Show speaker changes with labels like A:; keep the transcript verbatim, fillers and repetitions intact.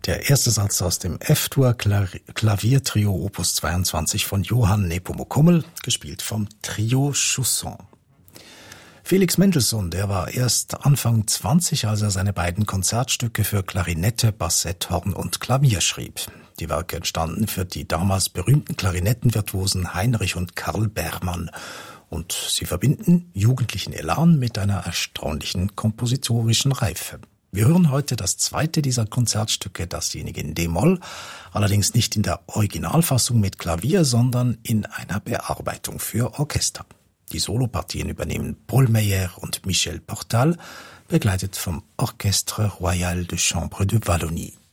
A: Der erste Satz aus dem F-Dur Klaviertrio Opus zweiundzwanzig von Johann Nepomuk-Hummel, gespielt vom Trio Chausson. Felix Mendelssohn, der war erst Anfang zwanzig, als er seine beiden Konzertstücke für Klarinette, Bassett, Horn und Klavier schrieb. Die Werke entstanden für die damals berühmten Klarinettenvirtuosen Heinrich und Karl Bermann. Und sie verbinden jugendlichen Elan mit einer erstaunlichen kompositorischen Reife. Wir hören heute das zweite dieser Konzertstücke, dasjenige in D-Moll, allerdings nicht in der Originalfassung mit Klavier, sondern in einer Bearbeitung für Orchester. Die Solopartien übernehmen Paul Meyer und Michel Portal, begleitet vom Orchestre Royal de Chambre de Wallonie.